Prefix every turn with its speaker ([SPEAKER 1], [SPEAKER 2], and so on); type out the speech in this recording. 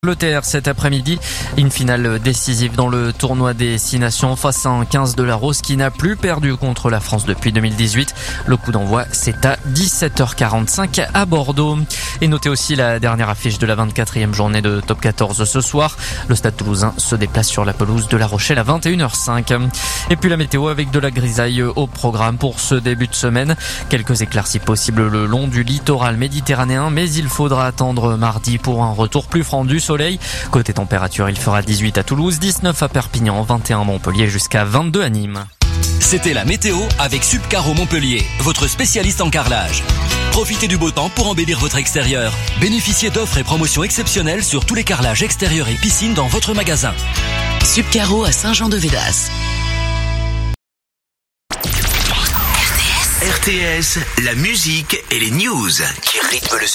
[SPEAKER 1] L'Angleterre cet après-midi, une finale décisive dans le tournoi des 6 nations face à un 15 de la Rose qui n'a plus perdu contre la France depuis 2018. Le coup d'envoi, c'est à 17h45 à Bordeaux. Et notez aussi la dernière affiche de la 24e journée de Top 14 ce soir. Le Stade Toulousain se déplace sur la pelouse de La Rochelle à 21h05. Et puis la météo avec de la grisaille au programme pour ce début de semaine. Quelques éclaircies possibles le long du littoral méditerranéen, mais il faudra attendre mardi pour un retour plus franc du soleil. Côté température, il fera 18 à Toulouse, 19 à Perpignan, 21 à Montpellier jusqu'à 22 à Nîmes.
[SPEAKER 2] C'était la météo avec Subcaro Montpellier, votre spécialiste en carrelage. Profitez du beau temps pour embellir votre extérieur. Bénéficiez d'offres et promotions exceptionnelles sur tous les carrelages extérieurs et piscines dans votre magasin.
[SPEAKER 3] Subcaro à Saint-Jean-de-Védas.
[SPEAKER 4] RTS, la musique et les news qui rythment le